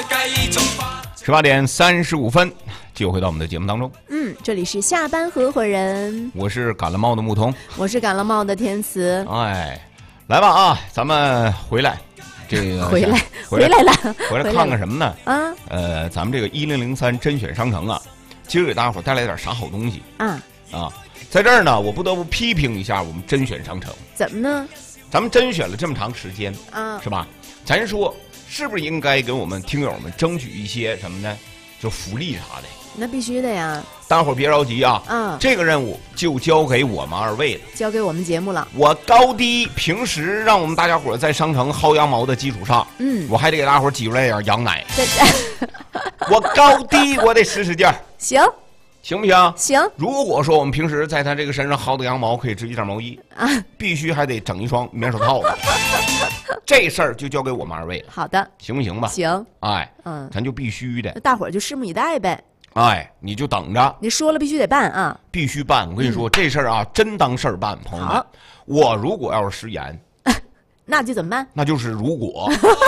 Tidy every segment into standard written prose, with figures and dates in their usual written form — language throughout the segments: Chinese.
18:35，就回到我们的节目当中。 这里是下班合伙人， 我是赶了帽的牧童， 我是赶了帽的天慈。 哎，来吧啊，咱们回来，这个回来看看什么呢？ 啊， 咱们这个1003甄选商城啊，今儿给大家伙带来点啥好东西啊？在这儿呢，我不得不批评一下我们甄选商城。 怎么呢？ 咱们甄选了这么长时间啊， 是吧？咱说是不是应该给我们听友们争取一些什么呢？就福利啥的。 那必须的呀！ 大伙儿别着急啊，这个任务就交给我们二位了， 交给我们节目了。 我高低平时让我们大家伙儿在商城薅羊毛的基础上，我还得给大伙儿挤出来点羊奶。我高低我得使劲儿，行不行？ 行。 如果说我们平时在他这个身上薅的羊毛可以织一件毛衣啊，必须还得整一双棉手套子。这事儿就交给我们二位了。 好的， 行不行吧？ 行。 哎，咱就必须的。 那大伙儿就拭目以待呗。 哎，你就等着。 你说了必须得办啊！必须办。我跟你说，这事儿啊，真当事儿办，朋友们。我如果要是食言， 那就怎么办？ 那就是如果。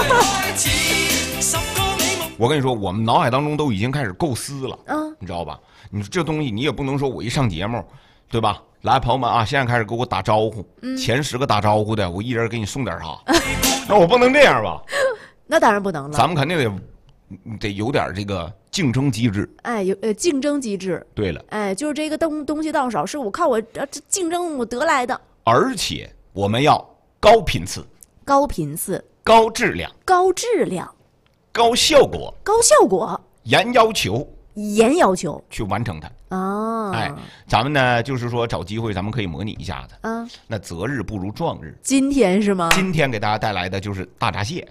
我跟你说，我们脑海当中都已经开始构思了，你知道吧？你说这东西，你也不能说我一上节目，对吧？来，朋友们啊，现在开始给我打招呼，前10个打招呼的，我一人给你送点啥？那我不能这样吧？ 那当然不能了。 咱们肯定得有点这个竞争机制。 哎，有竞争机制。 对了， 哎，就是这个东西到手是我靠我竞争我得来的。 而且我们要高频次、 高频次、 高质量、 高质量、 高效果、 高效果、 严要求去完成它。哎，咱们呢就是说找机会，咱们可以模拟一下子。那择日不如撞日。 今天是吗？ 今天给大家带来的就是大闸蟹。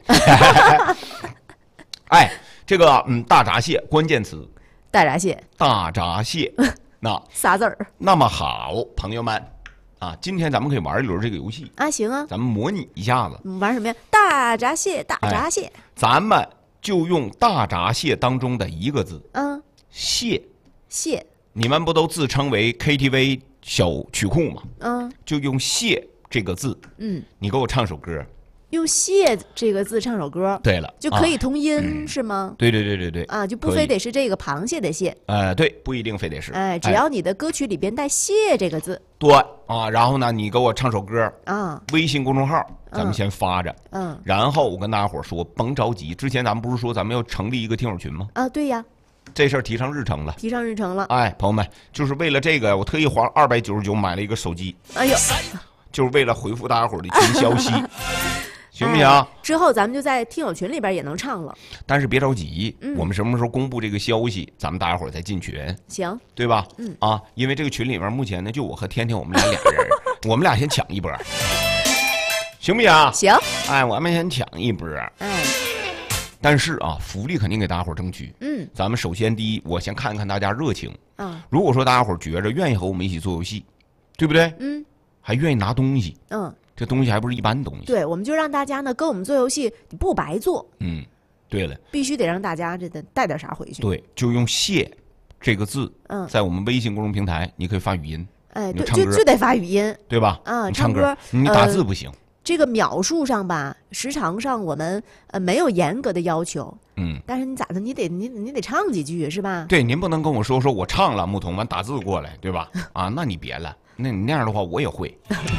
哎，这个大闸蟹关键词。 大闸蟹。 大闸蟹，那仨字儿。 那么好，朋友们啊，今天咱们可以玩一轮这个游戏啊。行啊， 咱们模拟一下子。 玩什么呀？大闸蟹，大闸蟹。 咱们就用大闸蟹当中的一个字。蟹。 蟹。你们不都自称为 KTV 小曲库吗？就用蟹这个字。你给我唱首歌。 用蟹这个字唱首歌。 对了， 就可以同音是吗？ 对。 啊，就不非得是这个螃蟹的蟹。 对，不一定非得是。 哎，只要你的歌曲里边带蟹这个字。 对啊，然后呢，你给我唱首歌啊， 微信公众号咱们先发着。然后我跟大家伙说，甭着急，之前咱们不是说咱们要成立一个听友群吗？ 啊，对呀。 这事儿提上日程了，哎，朋友们，就是为了这个，我特意花299买了一个手机。 哎呦， 就是为了回复大家伙的群消息，行不行？ 之后咱们就在听友群里边也能唱了。 但是别着急，我们什么时候公布这个消息，咱们大家伙再进群， 行， 对吧？因为这个群里面目前呢，就我和天天我们俩人，我们俩先抢一波，行不行？ 行， 哎，我们先抢一波，但是啊，福利肯定给大家伙争取。咱们首先第一，我先看看大家热情。如果说大家伙觉着愿意和我们一起做游戏，对不对？还愿意拿东西。这东西还不是一般东西。 对，我们就让大家呢跟我们做游戏，你不白做。 对了， 必须得让大家这带点啥回去。 对，就用蟹这个字。在我们微信公众平台，你可以发语音。 哎，对，就得发语音， 对吧？你唱歌，你打字不行。 这个秒数上吧，时长上我们没有严格的要求，但是你咋的，你得唱几句是吧？ 对，您不能跟我说我唱了，牧童完打字过来，对吧？啊，那你别了，那你那样的话我也会。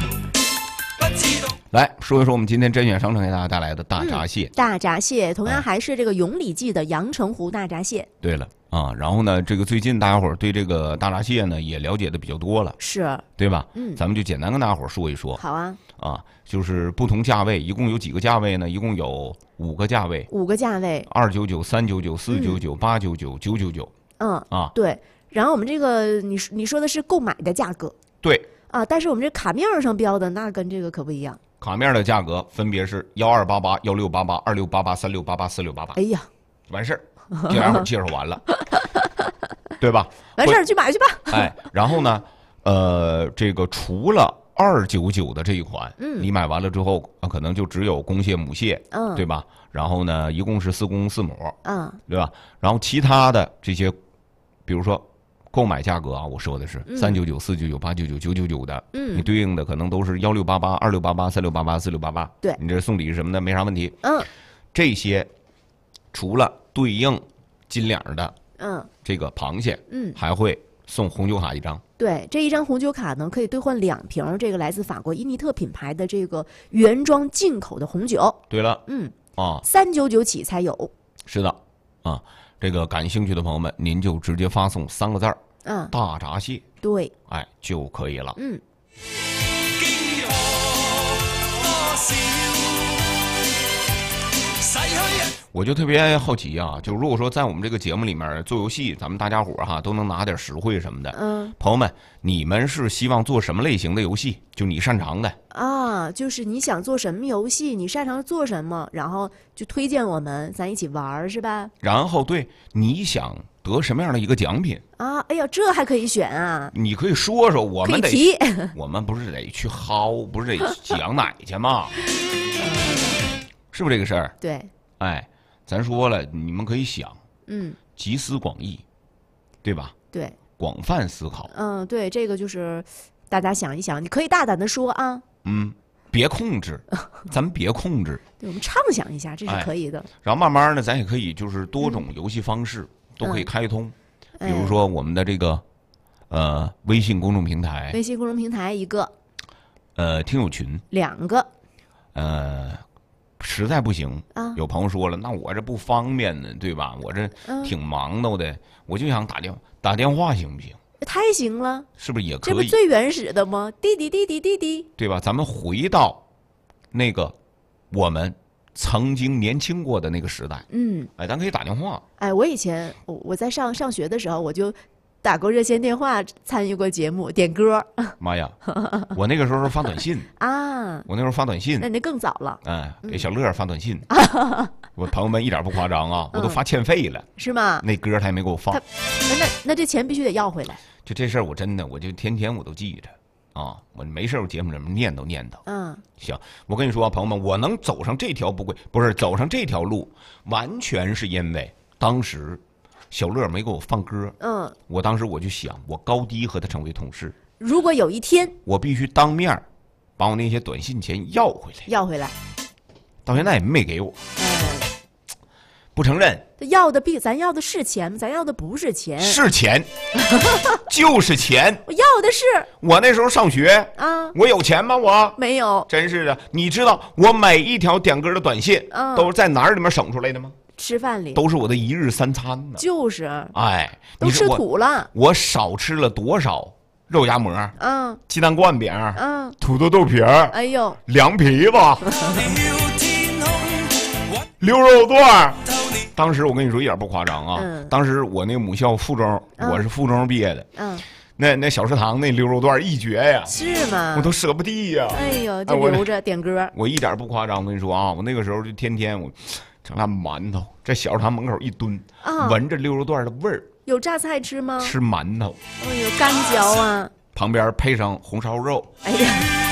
来说一说我们今天甄选商城给大家带来的大闸蟹。 大闸蟹同样还是这个永礼记的阳澄湖大闸蟹。 对了啊，然后呢，这个最近大家伙儿对这个大闸蟹呢也了解的比较多了， 是，对吧？咱们就简单跟大家伙儿说一说。 好啊。 就是不同价位，一共有几个价位呢？一共有5个价位。 5个价位 ：299、399、499、899、999。 对。然后我们这个你说的是购买的价格。 对。 但是我们这卡面上标的那跟这个可不一样。 卡面的价格分别是1288、1688、2688、3688、4688。 哎呀， 完事儿，这两会儿介绍完了，对吧？ 完事儿去买去吧。 哎，然后呢，这个除了299的这一款，你买完了之后，可能就只有公蟹、母蟹，对吧？然后呢，一共是4公4母，对吧？然后其他的这些，比如说。购买价格啊，我说的是399、499、899、999的，你对应的可能都是1688、2688、3688、4688。 对， 你这送礼什么的没啥问题。这些除了对应金两的这个螃蟹，还会送红酒卡1张。 对，这1张红酒卡呢，可以兑换2瓶这个来自法国伊尼特品牌的这个原装进口的红酒。 对了，399起才有。 是的啊，这个感兴趣的朋友们，您就直接发送3个字儿大闸蟹， 对， 哎就可以了。我就特别好奇啊，就如果说在我们这个节目里面做游戏，咱们大家伙都能拿点实惠什么的。朋友们，你们是希望做什么类型的游戏？就你擅长的啊，就是你想做什么游戏，你擅长做什么，然后就推荐我们，咱一起玩，是吧？然后对，你想得什么样的一个奖品啊？哎呀，这还可以选啊！ 你可以说说，我们得提， 我们不是得去薅，不是得挤奶去吗？是不是这个事儿？ 对， 哎。咱说了，你们可以想，集思广益，对吧？ 对， 广泛思考。 对，这个就是大家想一想，你可以大胆的说啊。 别控制，咱们别控制。 对，我们畅想一下，这是可以的。 然后慢慢的，咱也可以就是多种游戏方式都可以开通，比如说我们的这个微信公众平台， 微信公众平台1个， 听友群 2个， 实在不行有朋友说了，那我这不方便呢，对吧？我这挺忙叨的，我就想打电话，行不行？ 太行了， 是不是也可以？ 这不最原始的吗？滴滴滴滴滴滴， 对吧？咱们回到那个我们曾经年轻过的那个时代，咱可以打电话。 我以前我在上学的时候，我就打过热线电话，参与过节目点歌。 妈呀，我那个时候发短信啊！ 我那时候发短信， 那更早了。 给小乐发短信。我朋友们一点不夸张啊，我都发欠费了。 是吗？ 那歌他也没给我放。 那这钱必须得要回来。 就这事儿，我真的我就天天我都记着啊，我没事我节目里面念叨。行，我跟你说啊，朋友们，我能走上这条不是走上这条路，完全是因为当时小乐没给我放歌。我当时我就想，我高低和他成为同事。 如果有一天， 我必须当面把我那些短信钱要回来。到现在也没给我。不承认。 咱要的是钱吗？咱要的不是钱。 是钱，就是钱。 我要的是。 我那时候上学啊， 我有钱吗？我没有。 真是的，你知道我每一条点歌的短信都是在哪儿里面省出来的吗？ 吃饭里。 都是我的1日3餐呢。 就是。 都吃土了。 我少吃了多少肉夹馍？鸡蛋灌饼？土豆豆皮儿？ 哎呦， 凉皮子。溜肉段。当时我跟你说一点不夸张啊，当时我那个母校附中，我是附中毕业的，那小食堂那溜肉段一绝呀。 是吗？ 我都舍不得呀。 哎呦，就留着点歌。 我一点不夸张，我跟你说啊，我那个时候就天天我整那馒头，在小食堂门口一蹲，闻着溜肉段的味儿。 有榨菜吃吗？ 吃馒头。 哎呦，干嚼啊。 旁边配上红烧肉。 哎呀。